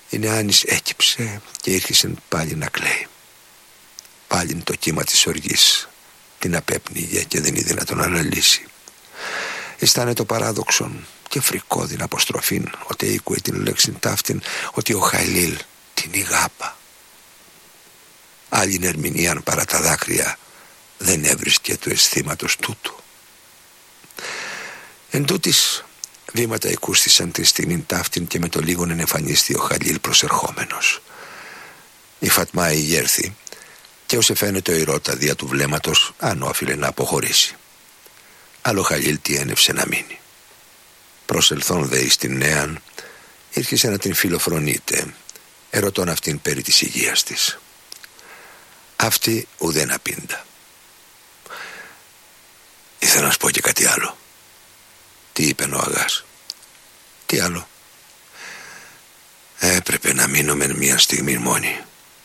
Η Νεάνης έκυψε και ήρχισε πάλι να κλαίει. Πάλι το κύμα της οργής την απέπνιγε και δεν είδε να τον αναλύσει. Αισθάνε το παράδοξον και φρικώδην αποστροφήν ότι οίκουε την λέξην ταύτην ότι ο Χαλίλ την ηγάπα. Άλλην ερμηνείαν παρά τα δάκρυα δεν έβρισκε του αισθήματος τούτου. Εν τούτης βήματα εκούστησαν τη στιγμήν ταύτην και με το λίγον ενεφανίστη ο Χαλίλ προσερχόμενος. Η Φατμά ηγέρθη και όσο φαίνεται ο ηρώτα δια του βλέμματος αν όφιλε να αποχωρήσει. Αλλά ο Χαλίλ τι ένευσε να μείνει. Προσελθόν δε εις την Νέαν ήρχισε να την φιλοφρονείται, ερωτών αυτήν περί της υγείας της. Αυτή ουδέν απίντα. Ήθελα να σου πω και κάτι άλλο. Τι είπε ο Αγάς? Τι άλλο? Έπρεπε να μείνω με μια στιγμή μόνη.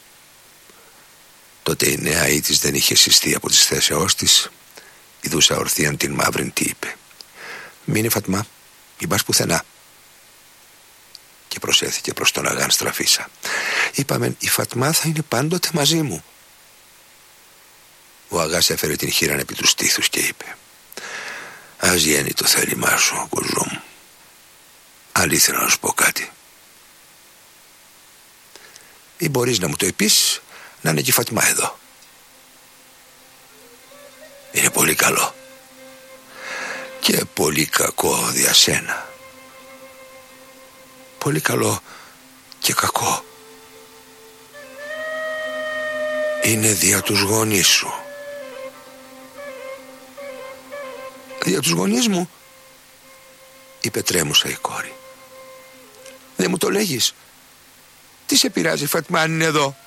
Τότε η νέα ή της δεν είχε συστεί από τις θέσεώς της. Η δούσα ορθίαν την μαύρην τι είπε? Μείνε Φατμά, μην πας πουθενά. Και προσέθηκε προς τον Αγάν στραφίσα. Είπαμε η Φατμά θα είναι πάντοτε μαζί μου. Ο Αγάς έφερε την χείραν επί του στήθους και είπε: ας γίνει το θέλημά σου, κοζό μου. Αλήθεια να σου πω κάτι. Ή μπορείς να μου το πεις να είναι και η Φατμά εδώ? Είναι πολύ καλό και πολύ κακό δια σένα. Πολύ καλό και κακό. Είναι δια τους γονείς σου. Δια τους γονείς μου, είπε τρέμουσα η κόρη. Δεν μου το λέγεις? Τι σε πειράζει Φατμά αν είναι εδώ?